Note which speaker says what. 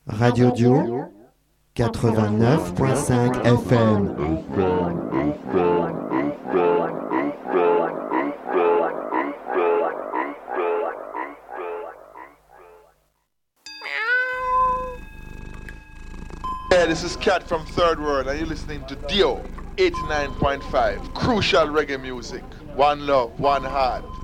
Speaker 1: Radio Dio 89.5 FM.
Speaker 2: Yeah, this is Cat from Third World, and you're listening to Dio 89.5. Crucial reggae music. One love, one heart.